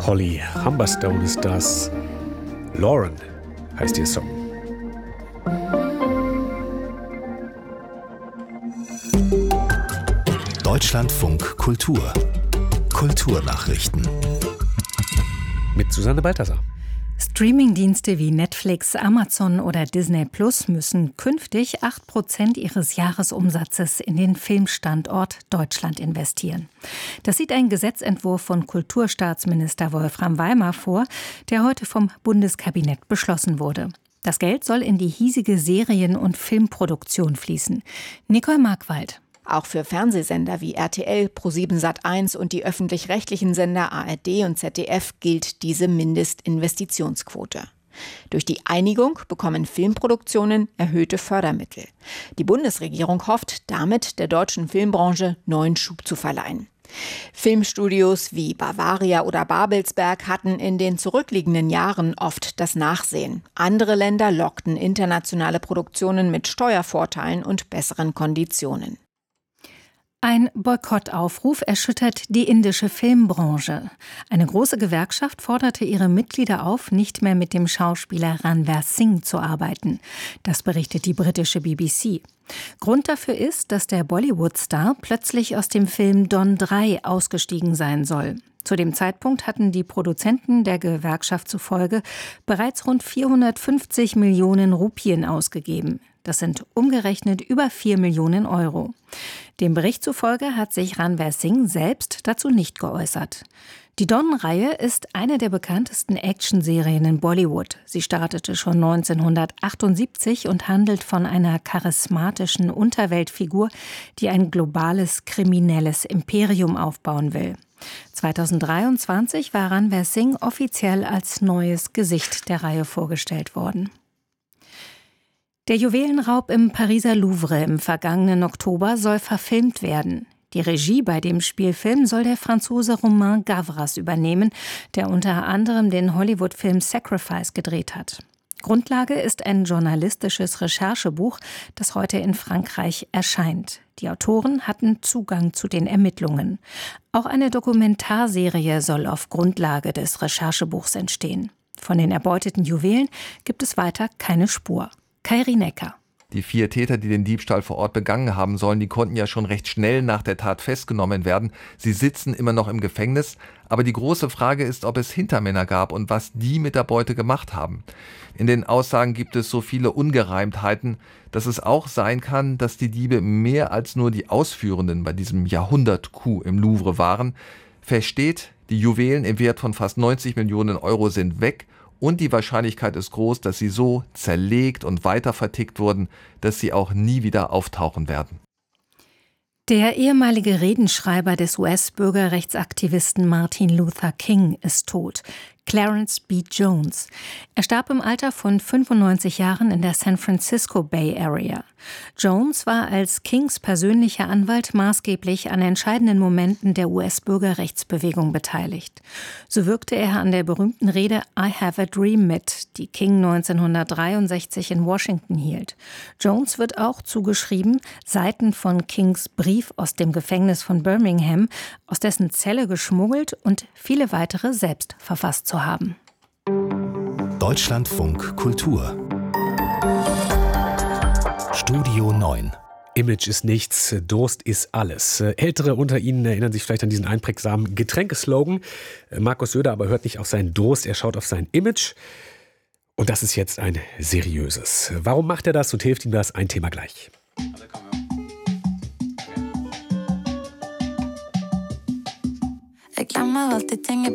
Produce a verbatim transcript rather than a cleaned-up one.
Holly Humberstone ist das. Lauren heißt ihr Song. Deutschlandfunk Kultur. Kulturnachrichten. Mit Susanne Balthasar. Streamingdienste wie Netflix, Amazon oder Disney Plus müssen künftig acht Prozent ihres Jahresumsatzes in den Filmstandort Deutschland investieren. Das sieht ein Gesetzentwurf von Kulturstaatsminister Wolfram Weimar vor, der heute vom Bundeskabinett beschlossen wurde. Das Geld soll in die hiesige Serien- und Filmproduktion fließen. Nicole Markwald. Auch für Fernsehsender wie R T L, ProSieben Sat eins und die öffentlich-rechtlichen Sender A R D und Z D F gilt diese Mindestinvestitionsquote. Durch die Einigung bekommen Filmproduktionen erhöhte Fördermittel. Die Bundesregierung hofft, damit der deutschen Filmbranche neuen Schub zu verleihen. Filmstudios wie Bavaria oder Babelsberg hatten in den zurückliegenden Jahren oft das Nachsehen. Andere Länder lockten internationale Produktionen mit Steuervorteilen und besseren Konditionen. Ein Boykottaufruf erschüttert die indische Filmbranche. Eine große Gewerkschaft forderte ihre Mitglieder auf, nicht mehr mit dem Schauspieler Ranveer Singh zu arbeiten. Das berichtet die britische B B C. Grund dafür ist, dass der Bollywood-Star plötzlich aus dem Film Don drei ausgestiegen sein soll. Zu dem Zeitpunkt hatten die Produzenten der Gewerkschaft zufolge bereits rund vierhundertfünfzig Millionen Rupien ausgegeben. Das sind umgerechnet über vier Millionen Euro. Dem Bericht zufolge hat sich Ranveer Singh selbst dazu nicht geäußert. Die Don-Reihe ist eine der bekanntesten Actionserien in Bollywood. Sie startete schon neunzehnhundertachtundsiebzig und handelt von einer charismatischen Unterweltfigur, die ein globales kriminelles Imperium aufbauen will. zweitausenddreiundzwanzig war Ranveer Singh offiziell als neues Gesicht der Reihe vorgestellt worden. Der Juwelenraub im Pariser Louvre im vergangenen Oktober soll verfilmt werden. Die Regie bei dem Spielfilm soll der Franzose Romain Gavras übernehmen, der unter anderem den Hollywood-Film Sacrifice gedreht hat. Grundlage ist ein journalistisches Recherchebuch, das heute in Frankreich erscheint. Die Autoren hatten Zugang zu den Ermittlungen. Auch eine Dokumentarserie soll auf Grundlage des Recherchebuchs entstehen. Von den erbeuteten Juwelen gibt es weiter keine Spur. Kairi Necker. Die vier Täter, die den Diebstahl vor Ort begangen haben sollen, die konnten ja schon recht schnell nach der Tat festgenommen werden. Sie sitzen immer noch im Gefängnis. Aber die große Frage ist, ob es Hintermänner gab und was die mit der Beute gemacht haben. In den Aussagen gibt es so viele Ungereimtheiten, dass es auch sein kann, dass die Diebe mehr als nur die Ausführenden bei diesem Jahrhundert-Coup im Louvre waren. Fest steht, die Juwelen im Wert von fast neunzig Millionen Euro sind weg. Und die Wahrscheinlichkeit ist groß, dass sie so zerlegt und weiter vertickt wurden, dass sie auch nie wieder auftauchen werden. Der ehemalige Redenschreiber des U S-Bürgerrechtsaktivisten Martin Luther King ist tot. Clarence B. Jones. Er starb im Alter von fünfundneunzig Jahren in der San Francisco Bay Area. Jones war als Kings persönlicher Anwalt maßgeblich an entscheidenden Momenten der U S-Bürgerrechtsbewegung beteiligt. So wirkte er an der berühmten Rede I Have a Dream mit, die King neunzehnhundertdreiundsechzig in Washington hielt. Jones wird auch zugeschrieben, Seiten von Kings Brief aus dem Gefängnis von Birmingham, aus dessen Zelle geschmuggelt und viele weitere selbst verfasst zu haben. Deutschlandfunk Kultur. Studio neun. Image ist nichts, Durst ist alles. Ältere unter Ihnen erinnern sich vielleicht an diesen einprägsamen Getränkeslogan. Markus Söder aber hört nicht auf seinen Durst, er schaut auf sein Image. Und das ist jetzt ein seriöses. Warum macht er das und hilft ihm das? Ein Thema gleich. Ik laat me altijd dingen